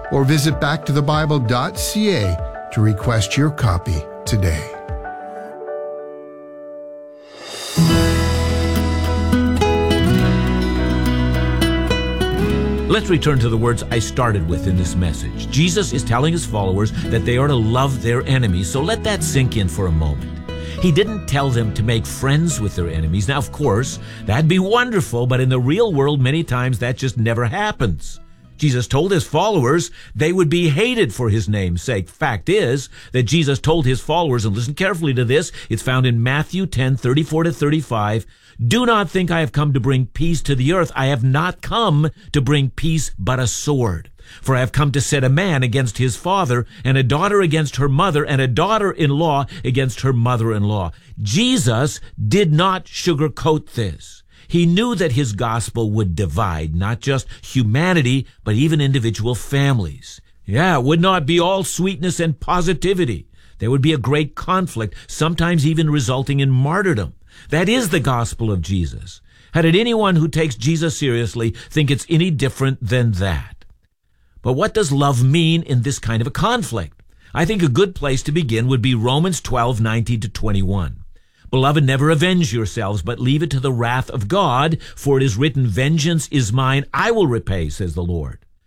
or visit backtothebible.ca to request your copy today. Let's return to the words I started with in this message. Jesus is telling his followers that they are to love their enemies, so let that sink in for a moment. He didn't tell them to make friends with their enemies. Now, of course, that'd be wonderful, but in the real world, many times that just never happens. Jesus told his followers they would be hated for his name's sake. Fact is that Jesus told his followers, and listen carefully to this, it's found in Matthew 10:34-35, "Do not think I have come to bring peace to the earth. I have not come to bring peace but a sword. For I have come to set a man against his father, and a daughter against her mother, and a daughter-in-law against her mother-in-law." Jesus did not sugarcoat this. He knew that his gospel would divide not just humanity, but even individual families. Yeah, it would not be all sweetness and positivity. There would be a great conflict, sometimes even resulting in martyrdom. That is the gospel of Jesus. How did anyone who takes Jesus seriously think it's any different than that? But what does love mean in this kind of a conflict? I think a good place to begin would be Romans 12:19-21. "Beloved, never avenge yourselves, but leave it to the wrath of God, for it is written, 'Vengeance is mine, I will repay,' says the Lord.